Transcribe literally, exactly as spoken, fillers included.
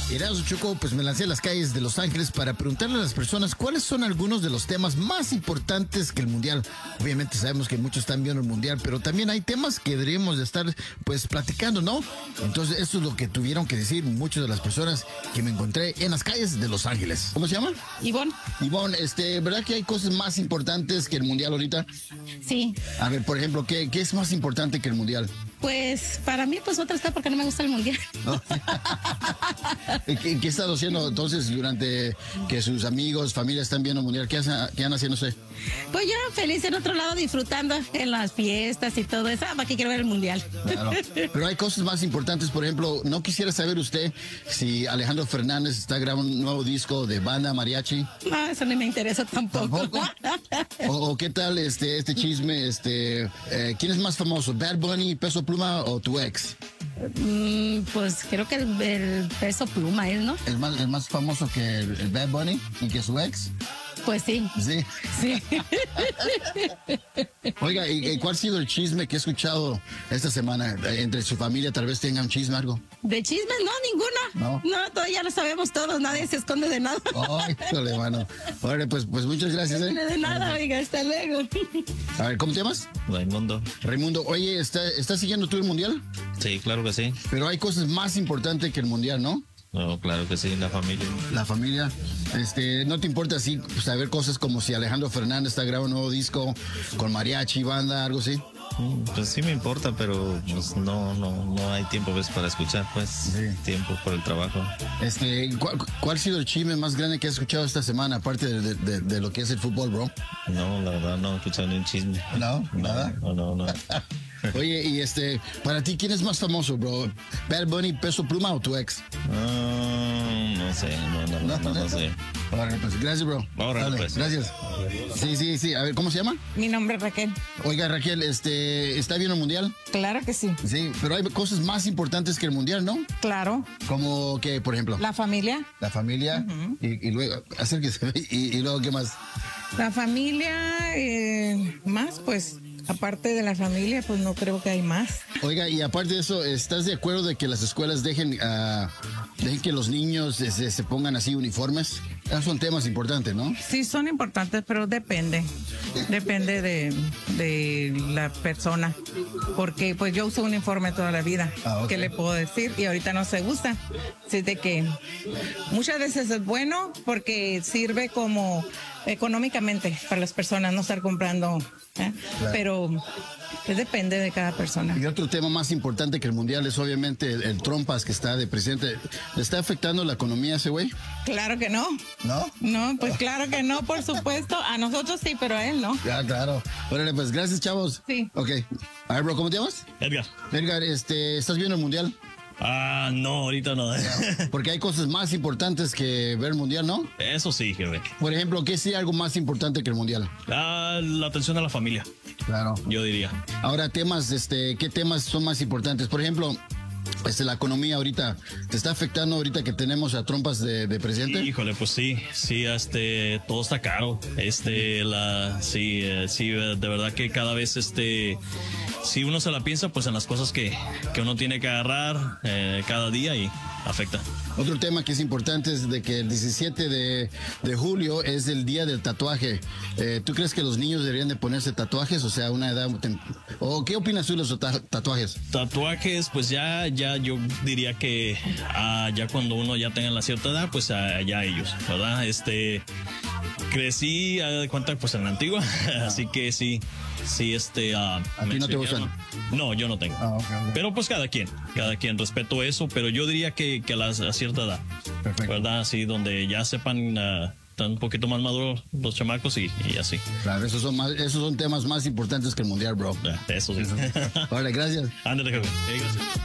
Erasmo Choco, pues me lancé a las calles de Los Ángeles para preguntarle a las personas cuáles son algunos de los temas más importantes que el Mundial. Obviamente sabemos que muchos están viendo el Mundial, pero también hay temas que deberíamos de estar pues platicando, ¿no? Entonces esto es lo que tuvieron que decir muchas de las personas que me encontré en las calles de Los Ángeles. ¿Cómo se llama? Ivonne. Ivonne, este, ¿verdad que hay cosas más importantes que el Mundial ahorita? Sí. A ver, por ejemplo, ¿qué, qué es más importante que el Mundial? Pues para mí, pues otra está porque no me gusta el Mundial. ¿No? ¿Qué, ¿Qué está haciendo entonces durante que sus amigos, familia están viendo el Mundial? ¿Qué, hace, qué han haciendo usted? Pues yo feliz en otro lado disfrutando en las fiestas y todo eso. ¿Para qué quiero ver el Mundial? Claro. Pero hay cosas más importantes. Por ejemplo, no quisiera saber usted si Alejandro Fernández está grabando un nuevo disco de banda mariachi. No, eso no me interesa tampoco. ¿Tampoco? o, o qué tal este, este chisme, este, eh, ¿quién es más famoso? ¿Bad Bunny, Peso Pluma o tu ex? Mm, pues creo que el, el Peso Pluma es, ¿no? ¿El más, el más famoso que el, el Bad Bunny y que su ex? Pues sí. Sí. Sí. Oiga, ¿y, y cuál ha sido el chisme que he escuchado esta semana? Entre su familia tal vez tengan chisme algo. ¿De chismes? No, ninguno. No. No, todavía lo sabemos todos. Nadie se esconde de nada. Ay, híjole, mano. Órale, pues, pues muchas gracias, ¿eh? De nada, oiga, hasta luego. A ver, ¿cómo te llamas? Raimundo. Raimundo, oye, ¿está, ¿estás siguiendo tú el Mundial? Sí, claro que sí. Pero hay cosas más importantes que el Mundial, ¿no? No, claro que sí, la familia. La familia. Este, ¿no te importa así saber cosas como si Alejandro Fernández está grabando un nuevo disco con mariachi, banda, algo así? Pues sí me importa, pero pues no, no, no hay tiempo pues, para escuchar, pues Sí. tiempo por el trabajo. Este, ¿cuál, ¿Cuál ha sido el chisme más grande que has escuchado esta semana, aparte de, de, de, de lo que es el fútbol, bro? No, la verdad no he escuchado ni un chisme. No, nada. No, no, no. Oye, y este, para ti, ¿quién es más famoso, bro? ¿Bad Bunny, Peso Pluma o tu ex? Ah, no sé, no, no, no, no, no sé. Órale, pues, gracias, bro. Órale, Dale, pues. Gracias. Sí, sí, sí. A ver, ¿cómo se llama? Mi nombre es Raquel. Oiga, Raquel, este, ¿está bien el Mundial? Claro que sí. Sí, pero hay cosas más importantes que el Mundial, ¿no? Claro. Como que, por ejemplo, la, La familia. familia y, y luego, acérquese, y, y luego, ¿qué más? La familia, eh, más pues, aparte de la familia, pues no creo que hay más. Oiga, y aparte de eso, ¿estás de acuerdo de que las escuelas dejen, ah, dejen que los niños se, se pongan así uniformes? Esos son temas importantes, ¿no? Sí, son importantes, pero depende. Depende de, de la persona. Porque pues yo uso uniforme toda la vida. Ah, ok. ¿Qué le puedo decir? Y ahorita no se usa. Así de que muchas veces es bueno porque sirve como económicamente para las personas no estar comprando. ¿eh? Claro. Pero pues, depende de cada persona. Y otro tema más importante que el Mundial es obviamente el, el Trompas que está de presidente. ¿Le está afectando la economía a ese güey? Claro que no. ¿No? No, pues claro que no, por supuesto. A nosotros sí, pero a él no. Ya, claro. Órale, pues gracias, chavos. Sí. Ok. A ver, bro, ¿cómo te llamas? Edgar. Edgar, este, ¿estás viendo el Mundial? Ah, no, ahorita no. Porque hay cosas más importantes que ver el Mundial, ¿no? Eso sí, jefe. Por ejemplo, ¿qué sería algo más importante que el Mundial? Ah, la atención a la familia, Claro. yo diría. Ahora, temas, este, ¿qué temas son más importantes? Por ejemplo, este, la economía ahorita, ¿te está afectando ahorita que tenemos a Trompas de, de presidente? Híjole, pues sí, sí, este, todo está caro. Este, la, sí, eh, sí, eh, de verdad que cada vez, este, si uno se la piensa, pues en las cosas que, que uno tiene que agarrar eh, cada día y afecta. Otro tema que es importante es de que el diecisiete de, de julio es el día del tatuaje. Eh, ¿Tú crees que los niños deberían de ponerse tatuajes? O sea, una edad... tem- ¿O qué opinas tú de los ta- tatuajes? Tatuajes, pues ya, ya yo diría que ah, ya cuando uno ya tenga la cierta edad, pues ah, ya ellos, ¿verdad? Este, crecí, a de cuenta, pues en la antigua, así que sí, sí, este... ah, ¿A me ti no te enseñaron. gustan? No, yo no tengo. Ah, ok, ok. Pero pues cada quien, cada quien, respeto eso, pero yo diría que, que a, las- a cierta edad, Perfecto. ¿verdad? Así, donde ya sepan, ah, están un poquito más maduros los chamacos y, y así. Claro, esos son, más, esos son temas más importantes que el Mundial, bro. Ah, Eso sí. Vale, gracias. Ándale, jefe. Eh, gracias.